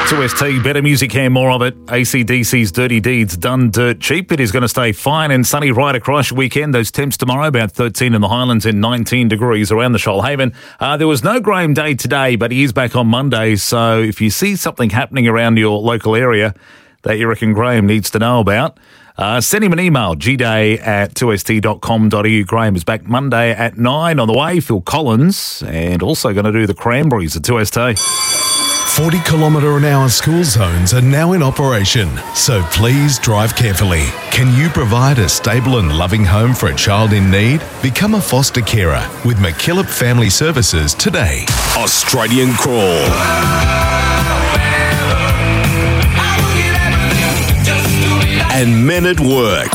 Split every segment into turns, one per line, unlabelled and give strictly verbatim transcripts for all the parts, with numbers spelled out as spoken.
two S T, better music here, more of it. A C D C's Dirty Deeds, done dirt cheap. It is going to stay fine and sunny right across your weekend. Those temps tomorrow, about thirteen in the Highlands and nineteen degrees around the Shoalhaven. Uh, there was no Graham Day today, but he is back on Monday. So if you see something happening around your local area that you reckon Graham needs to know about, Uh, send him an email, g day at two s t dot com dot a u. Graham is back Monday at nine. On the way, Phil Collins, and also going to do the Cranberries at two S T.
forty kilometre an hour school zones are now in operation, so please drive carefully. Can you provide a stable and loving home for a child in need? Become a foster carer with McKillop Family Services today.
Australian Crawl. And Men at Work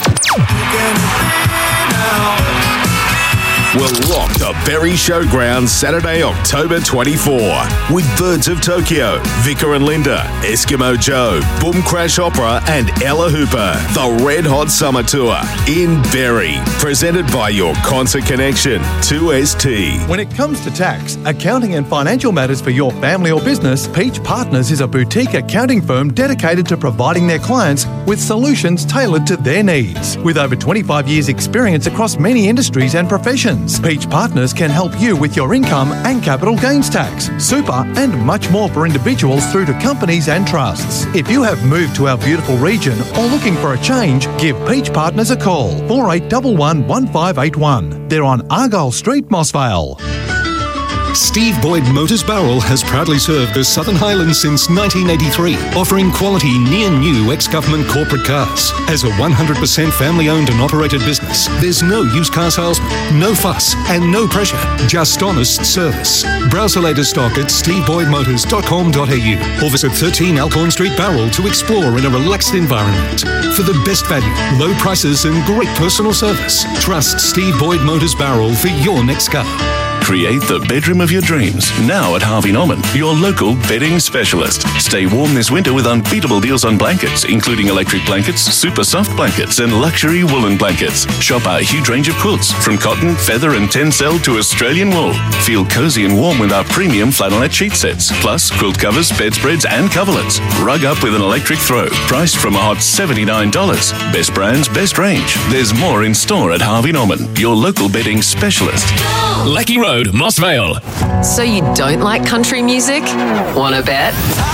will rock the Berry Showground Saturday, October twenty-fourth with Birds of Tokyo, Vicar and Linda, Eskimo Joe, Boom Crash Opera and Ella Hooper. The Red Hot Summer Tour in Berry, presented by your Concert Connection, two S T.
When it comes to tax, accounting and financial matters for your family or business, Peach Partners is a boutique accounting firm dedicated to providing their clients with solutions tailored to their needs. With over twenty-five years experience across many industries and professions, Peach Partners can help you with your income and capital gains tax, super and much more for individuals through to companies and trusts. If you have moved to our beautiful region or looking for a change, give Peach Partners a call, four eight one one, one five eight one. They're on Argyle Street, Mossvale.
Steve Boyd Motors Barrel has proudly served the Southern Highlands since nineteen eighty-three, offering quality near-new ex-government corporate cars. As a one hundred percent family-owned and operated business, there's no used car salesman, no fuss, and no pressure, just honest service. Browse the latest stock at steve boyd motors dot com dot a u or visit thirteen Alcorn Street Barrel to explore in a relaxed environment. For the best value, low prices and great personal service, trust Steve Boyd Motors Barrel for your next car.
Create the bedroom of your dreams now at Harvey Norman, your local bedding specialist. Stay warm this winter with unbeatable deals on blankets, including electric blankets, super soft blankets, and luxury woolen blankets. Shop our huge range of quilts, from cotton, feather, and tencel to Australian wool. Feel cozy and warm with our premium flannelette sheet sets, plus quilt covers, bedspreads, and coverlets. Rug up with an electric throw, priced from a hot seventy-nine dollars. Best brands, best range. There's more in store at Harvey Norman, your local bedding specialist.
Lecky Road, Mossvale.
So you don't like country music? Wanna bet?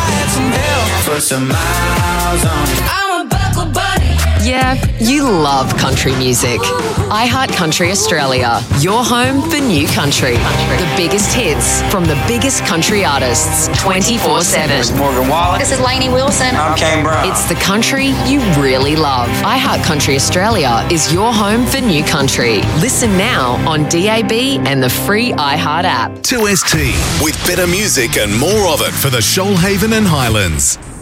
Yeah, you love country music. iHeart Country Australia, your home for new country. The biggest hits from the biggest country artists, twenty-four seven.
Morgan Wallen.
This is Lainey Wilson.
I'm Kane Brown.
It's the country you really love. iHeart Country Australia is your home for new country. Listen now on D A B and the free iHeart app.
two S T, with better music and more of it for the Shoalhaven and Highlands.